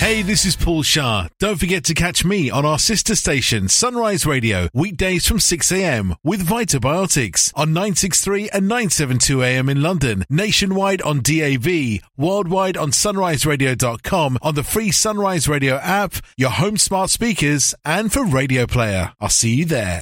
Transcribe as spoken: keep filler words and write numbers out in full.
Hey, this is Paul Shah. Don't forget to catch me on our sister station, Sunrise Radio, weekdays from six a.m. with Vitabiotics on nine sixty-three and nine seventy-two a m in London, nationwide on D A B, worldwide on sunrise radio dot com, on the free Sunrise Radio app, your home smart speakers, and for Radio Player. I'll see you there.